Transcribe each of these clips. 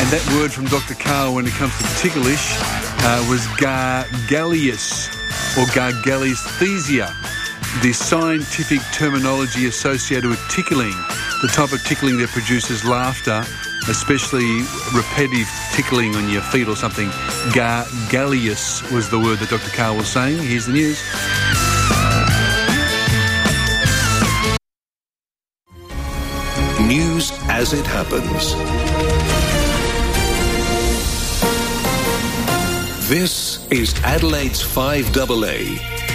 And that word from Dr. Karl when it comes to ticklish was gargalleus or gargalesthesia, the scientific terminology associated with tickling, the type of tickling that produces laughter, especially repetitive tickling on your feet or something. Gargalleus was the word that Dr. Karl was saying. Here's the news. News as it happens. This is Adelaide's 5AA.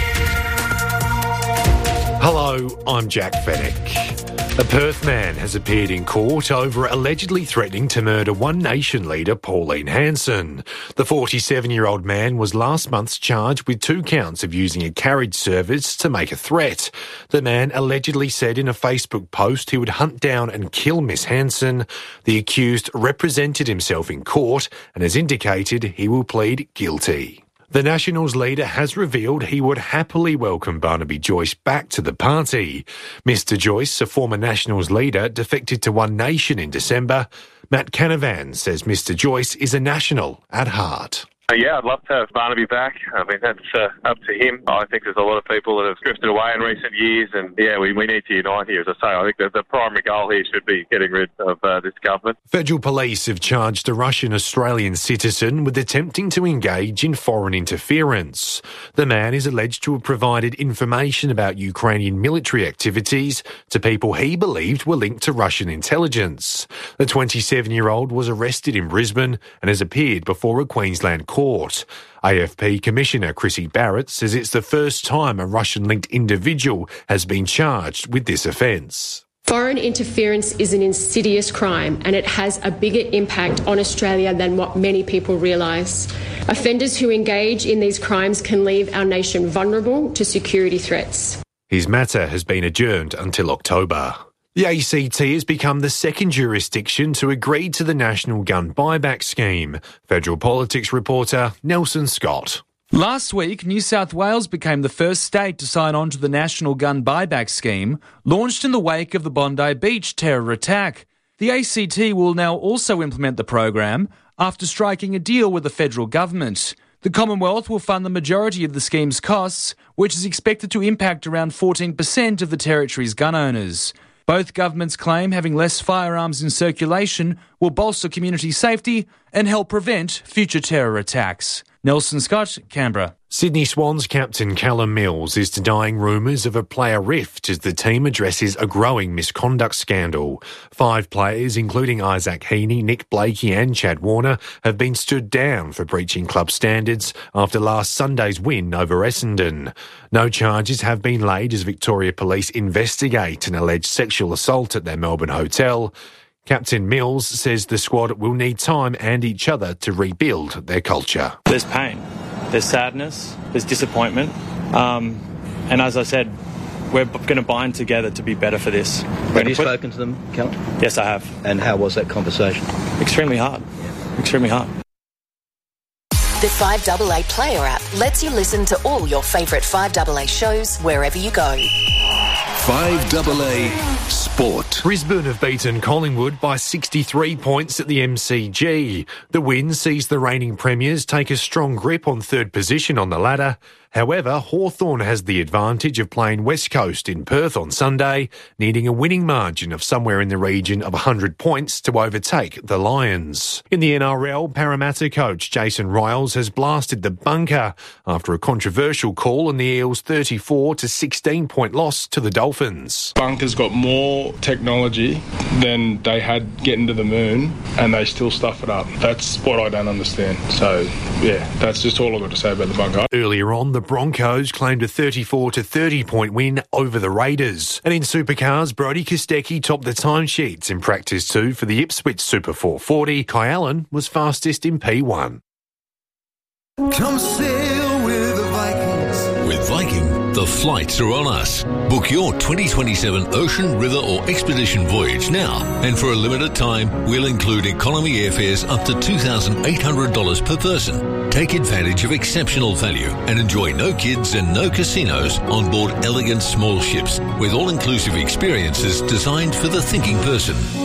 Hello, I'm Jack Fennick. A Perth man has appeared in court over allegedly threatening to murder One Nation leader Pauline Hanson. The 47-year-old man was last month charged with 2 counts of using a carriage service to make a threat. The man allegedly said in a Facebook post he would hunt down and kill Miss Hanson. The accused represented himself in court and has indicated he will plead guilty. The Nationals leader has revealed he would happily welcome Barnaby Joyce back to the party. Mr Joyce, a former Nationals leader, defected to One Nation in December. Matt Canavan says Mr Joyce is a National at heart. Yeah, I'd love to have Barnaby back. I mean, that's up to him. I think there's a lot of people that have drifted away in recent years, and yeah, we need to unite here. As I say, I think that the primary goal here should be getting rid of this government. Federal police have charged a Russian-Australian citizen with attempting to engage in foreign interference. The man is alleged to have provided information about Ukrainian military activities to people he believed were linked to Russian intelligence. The 27-year-old was arrested in Brisbane and has appeared before a Queensland court. AFP Commissioner Chrissy Barrett says it's the first time a Russian-linked individual has been charged with this offence. Foreign interference is an insidious crime and it has a bigger impact on Australia than what many people realise. Offenders who engage in these crimes can leave our nation vulnerable to security threats. His matter has been adjourned until October. The ACT has become the second jurisdiction to agree to the National Gun Buyback Scheme. Federal Politics reporter Nelson Scott. Last week, New South Wales became the first state to sign on to the National Gun Buyback Scheme, launched in the wake of the Bondi Beach terror attack. The ACT will now also implement the program after striking a deal with the federal government. The Commonwealth will fund the majority of the scheme's costs, which is expected to impact around 14% of the territory's gun owners. Both governments claim having less firearms in circulation will bolster community safety and help prevent future terror attacks. Nelson Scott, Canberra. Sydney Swans captain Callum Mills is denying rumours of a player rift as the team addresses a growing misconduct scandal. 5 players, including Isaac Heaney, Nick Blakey and Chad Warner, have been stood down for breaching club standards after last Sunday's win over Essendon. No charges have been laid as Victoria Police investigate an alleged sexual assault at their Melbourne hotel. Captain Mills says the squad will need time and each other to rebuild their culture. There's pain, there's sadness, there's disappointment, and as I said, we're going to bind together to be better for this. Have you spoken to them, Callum? Yes, I have. And how was that conversation? Extremely hard. Extremely hard. The 5AA Player app lets you listen to all your favourite 5AA shows wherever you go. 5AA Sport. Brisbane have beaten Collingwood by 63 points at the MCG. The win sees the reigning premiers take a strong grip on third position on the ladder. However, Hawthorn has the advantage of playing West Coast in Perth on Sunday, needing a winning margin of somewhere in the region of 100 points to overtake the Lions. In the NRL, Parramatta coach Jason Ryles has blasted the bunker after a controversial call on the Eels' 34 to 16 point loss to the Dolphins. Bunker's got more technology than they had getting to the moon, and they still stuff it up. That's what I don't understand. So, yeah, that's just all I've got to say about the bunker. Earlier on, the Broncos claimed a 34 to 30 point win over the Raiders. And in Supercars, Brody Kostecki topped the timesheets in practice 2 for the Ipswich Super 440. Kai Allen was fastest in P1. Come sail with the Vikings. With Viking, the flights are on us. Book your 2027 ocean, river or expedition voyage now. And for a limited time, we'll include economy airfares up to $2,800 per person. Take advantage of exceptional value and enjoy no kids and no casinos on board elegant small ships with all-inclusive experiences designed for the thinking person.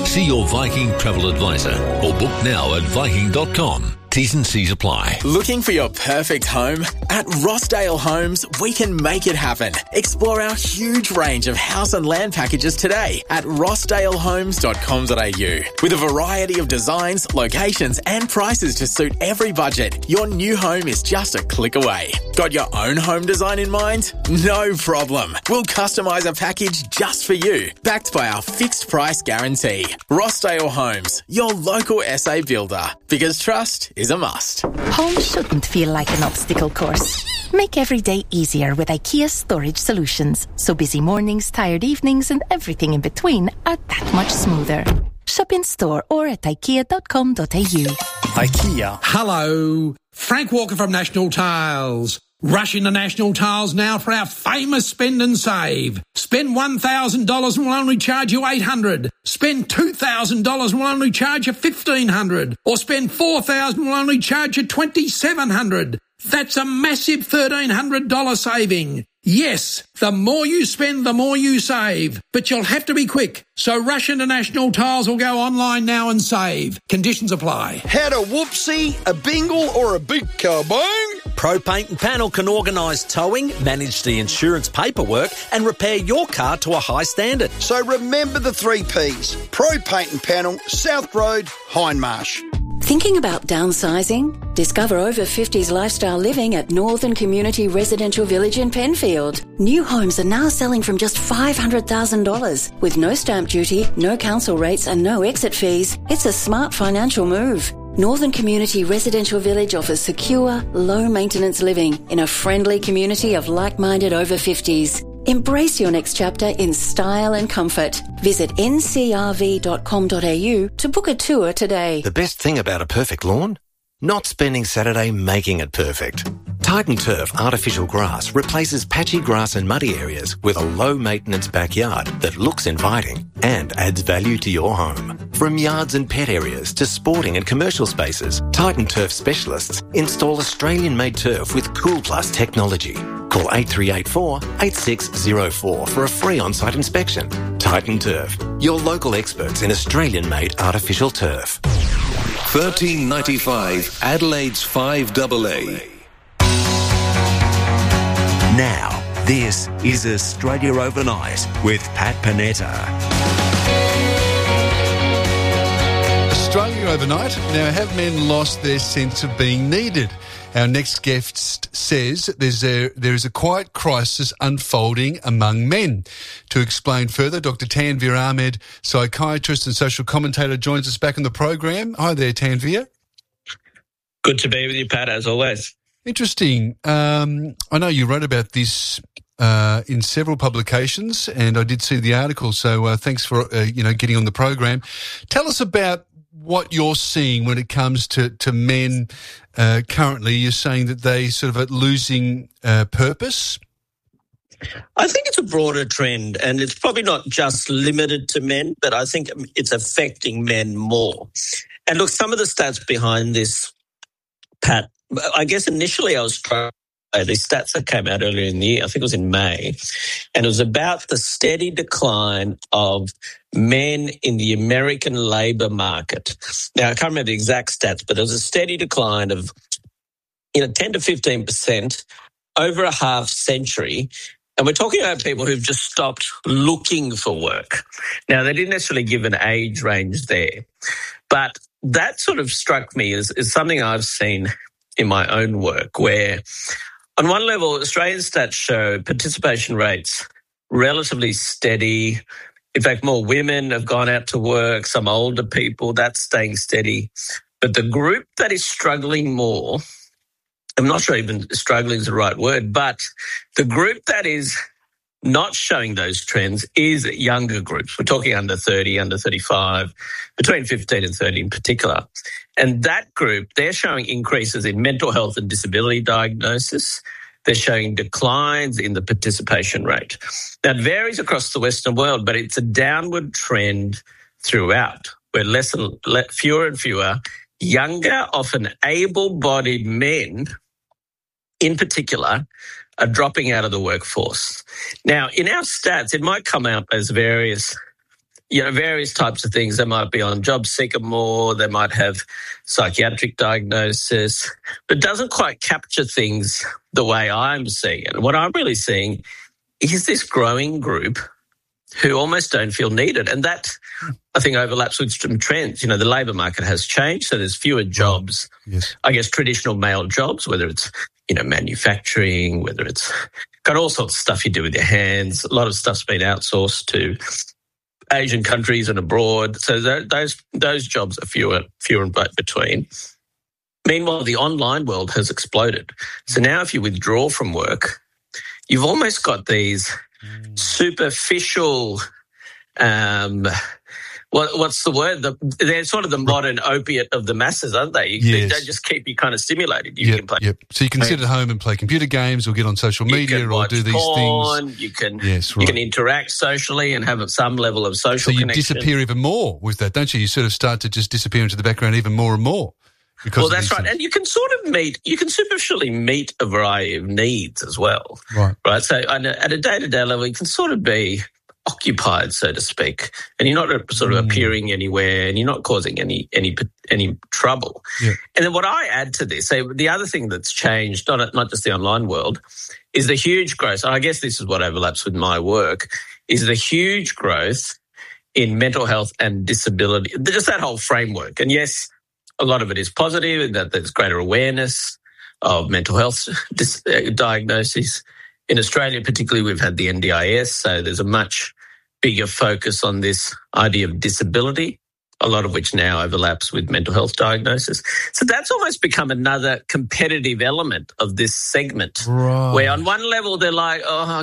See your Viking travel advisor or book now at Viking.com. T's and C's apply. Looking for your perfect home? At Rossdale Homes, we can make it happen. Explore our huge range of house and land packages today at rossdalehomes.com.au. With a variety of designs, locations and prices to suit every budget, your new home is just a click away. Got your own home design in mind? No problem. We'll customise a package just for you, backed by our fixed price guarantee. Rossdale Homes, your local SA builder. Because trust is a must. Home shouldn't feel like an obstacle course. Make every day easier with IKEA storage solutions, so busy mornings, tired evenings and everything in between are that much smoother. Shop in store or at ikea.com.au. IKEA. Hello, Frank Walker from National Tiles. Rush into National Tiles now for our famous spend and save. Spend $1,000 and we'll only charge you $800. Spend $2,000 and we'll only charge you $1,500. Or spend $4,000 and we'll only charge you $2,700. That's a massive $1,300 saving. Yes, the more you spend, the more you save. But you'll have to be quick. So rush into National Tiles or go online now and save. Conditions apply. Had a whoopsie, a bingle or a big kabong? Pro Paint and Panel can organise towing, manage the insurance paperwork and repair your car to a high standard. So remember the 3 Ps. Pro Paint and Panel, South Road, Hindmarsh. Thinking about downsizing? Discover over 50s lifestyle living at Northern Community Residential Village in Penfield. New homes are now selling from just $500,000. With no stamp duty, no council rates and no exit fees, it's a smart financial move. Northern Community Residential Village offers secure, low-maintenance living in a friendly community of like-minded over 50s. Embrace your next chapter in style and comfort. Visit ncrv.com.au to book a tour today. The best thing about a perfect lawn? Not spending Saturday making it perfect. Titan Turf artificial grass replaces patchy grass and muddy areas with a low-maintenance backyard that looks inviting and adds value to your home. From yards and pet areas to sporting and commercial spaces, Titan Turf specialists install Australian-made turf with Cool Plus technology. Call 8384 8604 for a free on-site inspection. Titan Turf, your local experts in Australian-made artificial turf. $13.95 Adelaide's 5AA. Now, this is Australia Overnight with Pat Panetta. Australia Overnight. Now, have men lost their sense of being needed? Our next guest says there is a quiet crisis unfolding among men. To explain further, Dr. Tanveer Ahmed, psychiatrist and social commentator, joins us back on the program. Hi there, Tanveer. Good to be with you, Pat, as always. Interesting. I know you wrote about this in several publications, and I did see the article, so thanks for getting on the program. Tell us about what you're seeing when it comes to men currently. You're saying that they sort of are losing purpose? I think it's a broader trend, and it's probably not just limited to men, but I think it's affecting men more. And look, some of the stats behind this, Pat, I guess initially I was struck by these stats that came out earlier in the year. I think it was in May, and it was about the steady decline of men in the American labour market. Now, I can't remember the exact stats, but there was a steady decline of 10 to 15% over a half century. And we're talking about people who've just stopped looking for work. Now, they didn't necessarily give an age range there, but that sort of struck me as something I've seen in my own work, where on one level, Australian stats show participation rates relatively steady. In fact, more women have gone out to work, some older people, that's staying steady. But the group that is struggling more, I'm not sure even struggling is the right word, but the group that is not showing those trends is younger groups. We're talking under 30, under 35, between 15 and 30 in particular. And that group, they're showing increases in mental health and disability diagnosis. They're showing declines in the participation rate. Now, it varies across the Western world, but it's a downward trend throughout, where fewer and fewer younger, often able-bodied men, in particular, are dropping out of the workforce. Now, in our stats, it might come out as various various types of things. They might be on job seeker more, they might have psychiatric diagnosis, but doesn't quite capture things the way I'm seeing it. What I'm really seeing is this growing group who almost don't feel needed. And that, I think, overlaps with some trends. The labour market has changed, so there's fewer jobs, I guess, traditional male jobs, whether it's, manufacturing, whether it's got all sorts of stuff you do with your hands. A lot of stuff's been outsourced to Asian countries and abroad. So those jobs are fewer and far between. Meanwhile, the online world has exploded. So now if you withdraw from work, you've almost got these superficial, what's the word? They're sort of the modern opiate of the masses, aren't they? They just keep you kind of stimulated. You can play. So you can sit at home and play computer games or get on social media or do these things. You can interact socially and have some level of social connection. So you disappear even more with that, don't you? You sort of start to just disappear into the background even more and more. Well, that's right. And you can superficially meet a variety of needs as well. Right. So at a day-to-day level, you can sort of be occupied, so to speak, and you're not sort of appearing anywhere and you're not causing any trouble. Yeah. And then what I add to this, the other thing that's changed, not just the online world, is the huge growth. And I guess this is what overlaps with my work, is the huge growth in mental health and disability, just that whole framework. And yes, a lot of it is positive in that there's greater awareness of mental health diagnoses. In Australia, particularly, we've had the NDIS, so there's a much bigger focus on this idea of disability, a lot of which now overlaps with mental health diagnosis. So that's almost become another competitive element of this segment, where on one level they're like, I'm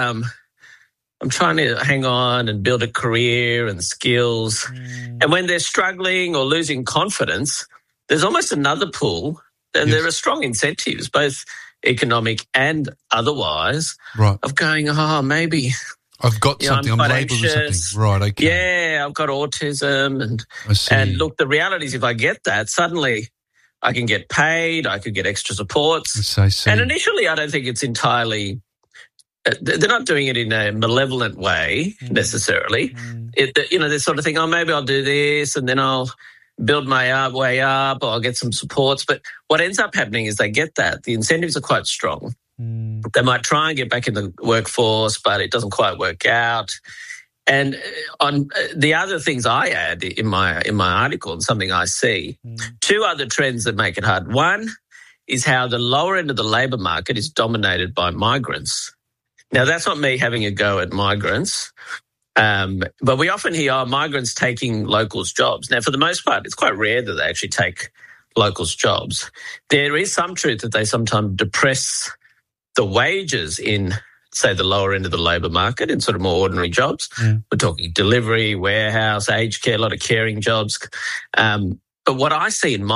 trying to hang on and build a career and skills. And when they're struggling or losing confidence, there's almost another pull, and there are strong incentives, both economic and otherwise, of going, maybe I've got something, I'm labelled with something. Right, okay. Yeah, I've got autism. And look, the reality is if I get that, suddenly I can get paid, I could get extra supports. And initially I don't think it's entirely... They're not doing it in a malevolent way necessarily. They sort of think, maybe I'll do this and then I'll build my way up or I'll get some supports. But what ends up happening is they get that. The incentives are quite strong. They might try and get back in the workforce, but it doesn't quite work out. And on the other things I add in my article and something I see, two other trends that make it hard. One is how the lower end of the labour market is dominated by migrants. Now, that's not me having a go at migrants, but we often hear migrants taking locals' jobs. Now, for the most part, it's quite rare that they actually take locals' jobs. There is some truth that they sometimes depress the wages in, say, the lower end of the labour market in sort of more ordinary jobs. We're talking delivery, warehouse, aged care, a lot of caring jobs. But what I see in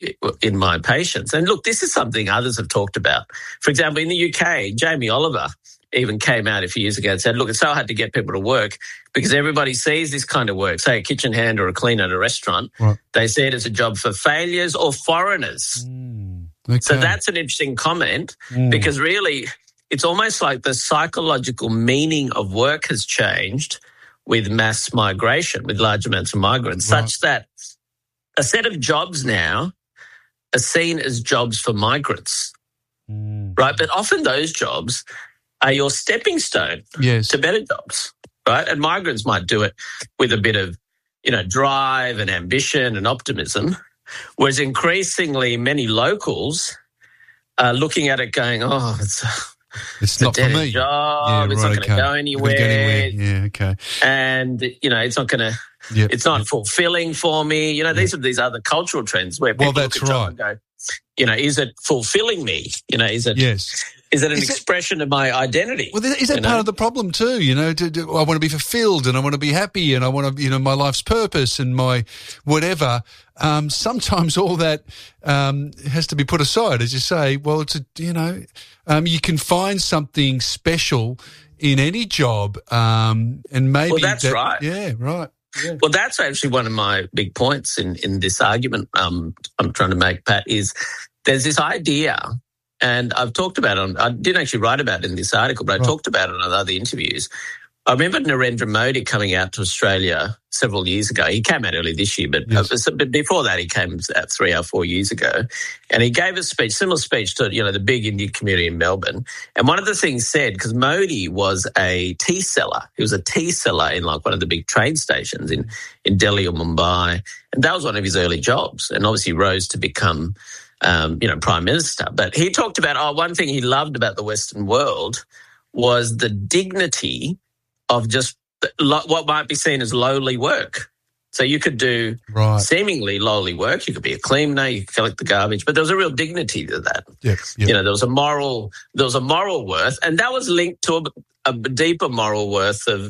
my patients, and look, this is something others have talked about. For example, in the UK, Jamie Oliver even came out a few years ago and said, look, it's so hard to get people to work because everybody sees this kind of work, say a kitchen hand or a cleaner at a restaurant. They see it as a job for failures or foreigners. Okay. So that's an interesting comment because really it's almost like the psychological meaning of work has changed with mass migration, with large amounts of migrants, such that a set of jobs now are seen as jobs for migrants, right? But often those jobs are your stepping stone to better jobs, right? And migrants might do it with a bit of, drive and ambition and optimism, whereas increasingly many locals are looking at it going, it's not for me. Job. It's not going to go anywhere. Yeah, okay. And, it's not going to, it's not fulfilling for me. These are these other cultural trends where people look at job and go, is it fulfilling me? Is it... Yes. Is it an expression of my identity? Well, is that part of the problem too? I want to be fulfilled and I want to be happy and I want to, my life's purpose and my whatever. Sometimes all that has to be put aside, as you say. Well, it's you can find something special in any job, and maybe. Well, that's right. Yeah, right. Yeah. Well, that's actually one of my big points in this argument I'm trying to make, Pat. Is there's this idea. And I've talked about it. I didn't actually write about it in this article, but I talked about it in other interviews, I remember Narendra Modi coming out to Australia several years ago. He came out early this year, but before that he came out 3 or 4 years ago. And he gave a speech, similar speech to, the big Indian community in Melbourne. And one of the things said, because Modi was a tea seller. He was a tea seller in like one of the big train stations in Delhi or Mumbai. And that was one of his early jobs. And obviously rose to become, Prime Minister. But he talked about, one thing he loved about the Western world was the dignity of just what might be seen as lowly work. So you could do seemingly lowly work. You could be a cleaner, you could collect the garbage, but there was a real dignity to that. Yes. There was a moral worth, and that was linked to a deeper moral worth of